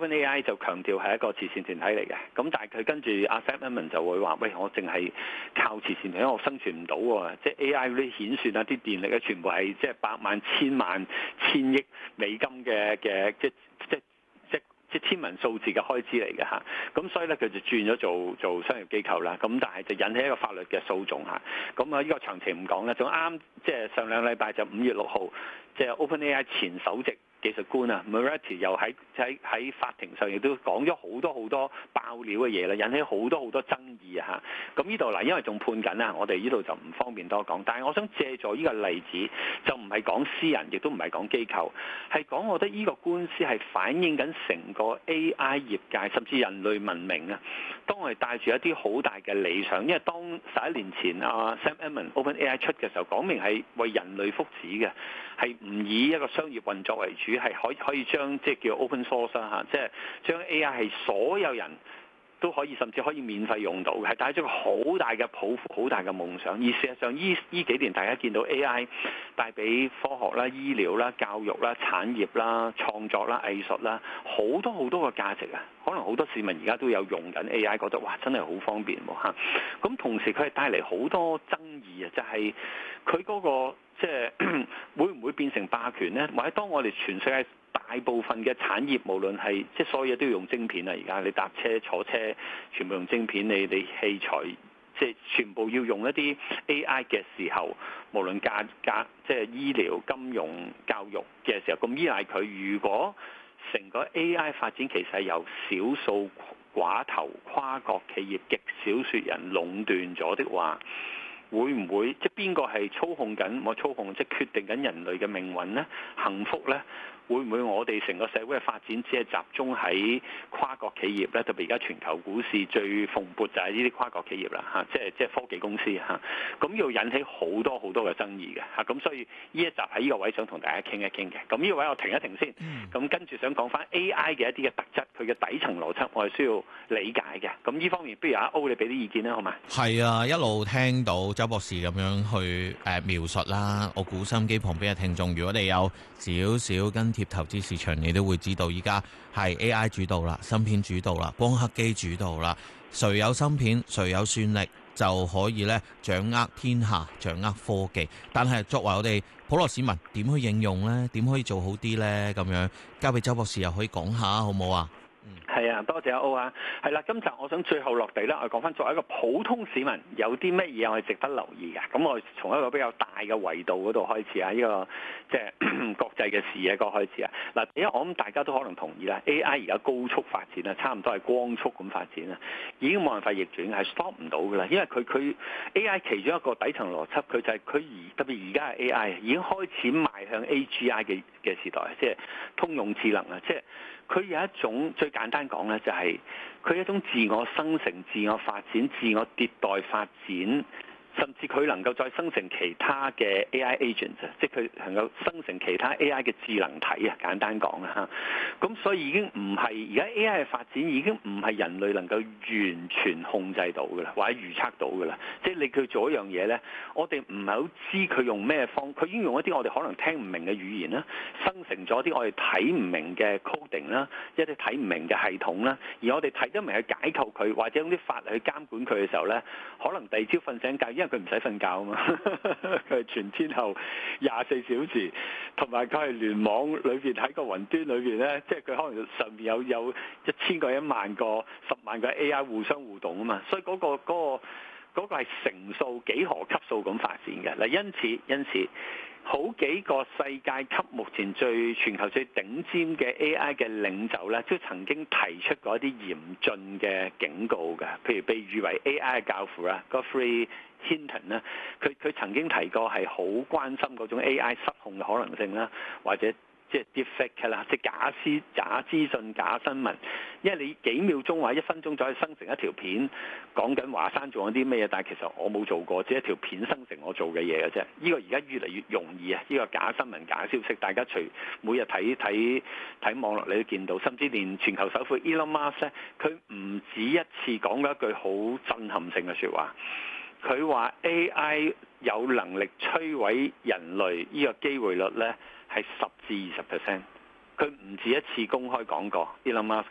OpenAI 就強調係一個慈善團體嚟嘅，咁但係佢跟住阿 Sam Altman 就會話：喂，我淨係靠慈善團體，我生存唔到喎。即係 AI 嗰啲顯算啊、啲電力咧，全部係即係百萬、千萬、千億美金嘅即係天文數字嘅開支嚟嘅嚇，咁所以咧佢就轉咗做商業機構啦，咁但係就引起一個法律嘅訴訟嚇，咁啊呢個詳情唔講啦，仲啱即係上兩禮拜就5月6號，即係 OpenAI 前首席技術官啊 Moriarty 又喺法庭上亦都講咗好多爆料嘅嘢啦，引起好多爭議啊嚇。咁呢度嗱，因為仲判緊啊，我哋呢度就唔方便多講。但係我想借助呢個例子，就唔係講私人，亦都唔係講機構，係講我覺得呢個官司係反映緊成個 AI 業界，甚至人類文明啊。當我哋帶住一啲好大嘅理想，因為當11年前啊 Sam Altman OpenAI 出嘅時候，講明係為人類福祉嘅，係唔以一個商業運作為主，係可以將即係叫 open source 嚇，即係將 AI 係所有人都可以，甚至可以免費用到嘅，係帶咗個好大嘅抱負、好大嘅夢想。而事實上，呢幾年大家見到 AI 帶俾科學啦、醫療啦、教育啦、產業啦、創作啦、藝術啦，好多嘅價值啊！可能好多市民而家都有用緊 AI， 覺得哇，真係好方便喎嚇。咁同時佢係帶嚟好多爭議啊，就係佢嗰個即係會唔會變成霸權呢？或者當我哋全世界大部分嘅產業，無論係即係所有嘢都要用晶片啊！而家你搭車坐車，全部用晶片，你器材即係全部要用一啲 AI 嘅時候，無論即係醫療、金融、教育嘅時候，咁依賴佢。如果成個 AI 發展其實係由少數寡頭跨國企業極少數人壟斷咗的話，會唔會即係邊個係操控緊？我操控即係決定緊人類嘅命運呢？幸福呢？會唔會我哋成個社會嘅發展只係集中喺跨國企業咧？特別而家全球股市最蓬勃就係呢啲跨國企業啦嚇，即係科技公司嚇。咁要引起好多嘅爭議嘅嚇。咁所以呢一集喺呢個位想同大家傾一傾嘅。咁呢個位我停一停先。咁跟住想講翻 AI 嘅一啲嘅特質，佢嘅底層邏輯我係需要理解嘅。咁呢方面不如阿歐你俾啲意見啦，好嘛？ 係啊，一路聽到周博士咁樣去描述啦。我估收音機旁邊嘅聽眾，如果你有少少跟貼投資市場，你都會知道依家係 AI 主導啦，芯片主導啦，光刻機主導啦。誰有芯片，誰有算力，就可以咧掌握天下，掌握科技。但係作為我哋普羅市民，點去應用呢？點可以做好啲呢？咁樣交俾周博士又可以講下，好唔好啊？ 係啊，多謝阿歐啊。係啦，今集我想最後落地啦，我講翻作為一個普通市民有啲乜嘢我係值得留意嘅。咁我從一個比較大嘅維度嗰度開始啊，呢個即係國際嘅視野嗰個開始啊。嗱，因為我諗大家都可能同意啦，AI 而家高速發展啊，差唔多係光速咁發展啊，已經冇辦法逆轉，係 stop 唔到㗎啦。因為佢 AI 其中一個底層邏輯，佢就係特別而家係 AI 已經開始邁向 AGI 嘅時代，即係通用智能啊，即係。佢有一種最簡單講咧，就係佢一種自我生成、自我發展、自我迭代發展，甚至佢能夠再生成其他嘅 AI agent， 即係佢能夠生成其他 AI 嘅智能體啊！簡單講啦嚇，咁所以已經唔係而家 AI 嘅發展已經唔係人類能夠完全控制到嘅啦，或者預測到嘅啦。即係你佢做一樣嘢咧，我哋唔係好知佢用咩方，佢已經用一啲我哋可能聽唔明嘅語言啦，生成咗啲我哋睇唔明嘅 coding 啦，一啲睇唔明嘅系統啦，而我哋睇得明去解構佢，或者用啲法例去監管佢嘅時候咧，可能第二朝瞓醒覺，因為佢唔使瞓覺啊嘛，佢係全天候24小時，同埋佢係聯網裏邊喺個雲端裏邊咧，即係佢可能上邊有1000個、1萬個、10萬個 AI 互相互動啊嘛，所以嗰個係成數幾何級數咁發展嘅嗱，因此好幾個世界級目前全球最頂尖嘅 AI 嘅領袖咧，都曾經提出過一啲嚴峻嘅警告嘅，譬如被譽為 AI 嘅教父啦 Geoffrey Hinton 啦，佢曾經提過係好關心嗰種 AI 失控嘅可能性啦，或者即係 deepfake 啦，即係假資訊、假新聞，因為你幾秒鐘或者1分鐘就可以生成一條片，講緊華山做咗啲咩嘢，但係其實我冇做過，只係一條片生成我做嘅嘢嘅啫。呢個而家越嚟越容易啊！呢個假新聞、假消息，大家每日睇網絡，你都見到，甚至連全球首富 Elon Musk 咧，佢唔止一次講過一句好震撼性嘅説話。佢話 AI 有能力摧毀人類呢個機會率咧係10至20%。佢唔止一次公開講過 Elon Musk